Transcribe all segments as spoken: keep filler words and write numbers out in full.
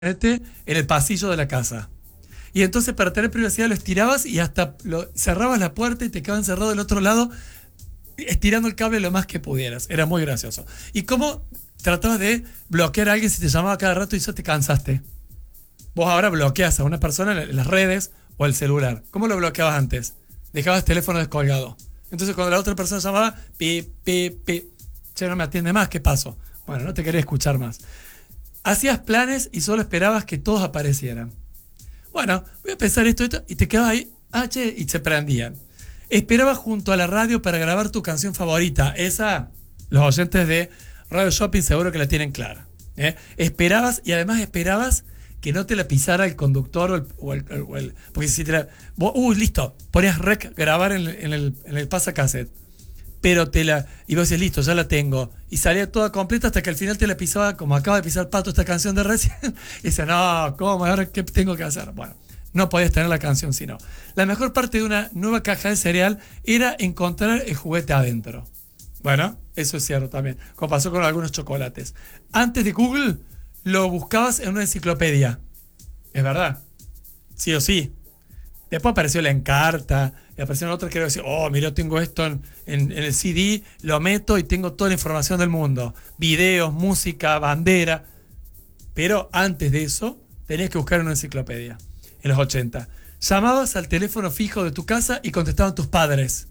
en el pasillo de la casa. Y entonces para tener privacidad lo estirabas y hasta lo, cerrabas la puerta y te quedaba encerrado del otro lado estirando el cable lo más que pudieras. Era muy gracioso. ¿Y cómo tratabas de bloquear a alguien si te llamaba cada rato y ya te cansaste? Vos ahora bloqueas a una persona en las redes o el celular. ¿Cómo lo bloqueabas antes? Dejabas el teléfono descolgado. Entonces cuando la otra persona llamaba, pi, pi, pi, che, no me atiende más, ¿qué pasó? Bueno, no te quería escuchar más. Hacías planes y solo esperabas que todos aparecieran. Bueno, voy a pensar esto, esto, y te quedabas ahí, ah, che, y se prendían. Esperabas junto a la radio para grabar tu canción favorita. Esa, los oyentes de Radio Shopping seguro que la tienen clara. ¿eh? Esperabas, y además esperabas que no te la pisara el conductor o el... O el, o el porque si te la... Vos, uy, listo, ponías rec, grabar en, en el, en el pasacassette. Pero te la... Y vos decías, listo, ya la tengo. Y salía toda completa hasta que al final te la pisaba, como acaba de pisar Pato esta canción de recién. Y decía, no, ¿cómo? ¿Ahora qué tengo que hacer? Bueno, no podías tener la canción sino. La mejor parte de una nueva caja de cereal era encontrar el juguete adentro. Bueno, eso es cierto también. Como pasó con algunos chocolates. Antes de Google, lo buscabas en una enciclopedia. Es verdad. Sí o sí. Después apareció la Encarta, y aparecieron otras que era decir, oh, mira, tengo esto en, en, en el C D, lo meto y tengo toda la información del mundo. Videos, música, bandera. Pero antes de eso, tenías que buscar una enciclopedia. En los ochenta. Llamabas al teléfono fijo de tu casa y contestaban tus padres.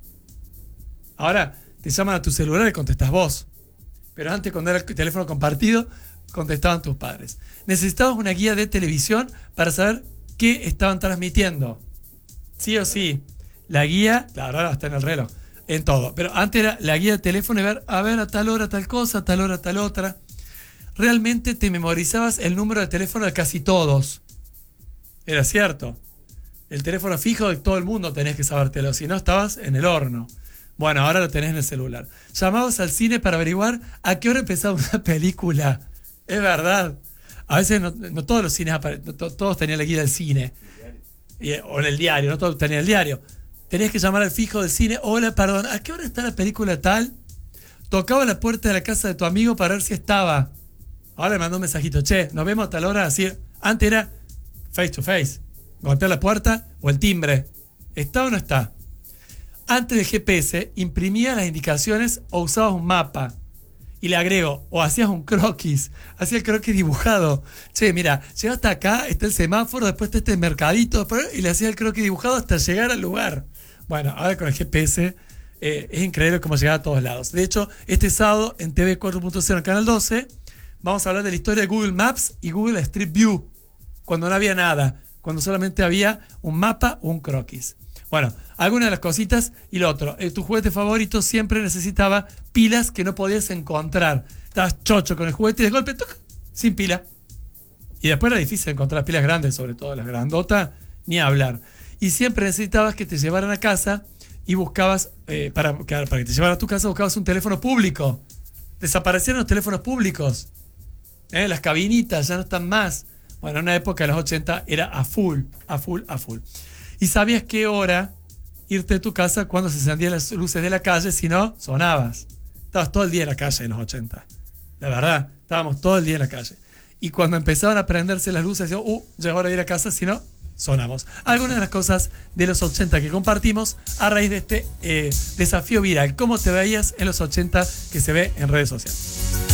Ahora te llaman a tu celular y contestas vos. Pero antes, cuando era el teléfono compartido, contestaban tus padres. Necesitabas una guía de televisión para saber qué estaban transmitiendo. Sí o sí. La guía, claro, ahora está en el reloj, en todo. Pero antes era la guía de teléfono y ver, a ver, a tal hora tal cosa, a tal hora tal otra. Realmente te memorizabas el número de teléfono de casi todos. Era cierto. El teléfono fijo de todo el mundo tenés que sabértelo, si no estabas en el horno. Bueno, ahora lo tenés en el celular. Llamabas al cine para averiguar a qué hora empezaba una película. Es verdad. A veces no, no todos los cines, no to, todos tenían la guía del cine. Y, o en el diario, no todos tenían el diario. Tenías que llamar al fijo del cine. Hola, perdón, ¿a qué hora está la película tal? Tocaba la puerta de la casa de tu amigo para ver si estaba. Ahora le mandó un mensajito. Che, nos vemos a tal hora. Así, antes era face to face. Golpear la puerta o el timbre. ¿Está o no está? Antes del G P S, imprimías las indicaciones o usabas un mapa. Y le agrego, o hacías un croquis. Hacía el croquis dibujado. Che, mira, llega hasta acá, está el semáforo, después está este mercadito, después, y le hacía el croquis dibujado hasta llegar al lugar. Bueno, ahora con el G P S eh, es increíble cómo llega a todos lados. De hecho, este sábado en T V cuatro punto cero, en Canal doce, vamos a hablar de la historia de Google Maps y Google Street View. Cuando no había nada. Cuando solamente había un mapa o un croquis. Bueno, algunas de las cositas y lo otro. Eh, tu juguete favorito siempre necesitaba pilas que no podías encontrar. Estabas chocho con el juguete y de golpe, ¡tuc!, sin pila. Y después era difícil encontrar pilas grandes, sobre todo las grandotas, ni hablar. Y siempre necesitabas que te llevaran a casa y buscabas, eh, para, para que te llevaran a tu casa, buscabas un teléfono público. Desaparecieron los teléfonos públicos. Eh, las cabinitas ya no están más. Bueno, en una época de los ochenta era a full, a full, a full. Y sabías qué hora irte de tu casa cuando se encendían las luces de la calle, si no, sonabas. Estabas todo el día en la calle en los ochenta. La verdad, estábamos todo el día en la calle. Y cuando empezaban a prenderse las luces, decíamos, uh, ya es hora de ir a casa, si no, sonamos. Algunas de las cosas de los ochenta que compartimos a raíz de este eh, desafío viral. ¿Cómo te veías en los ochenta que se ve en redes sociales?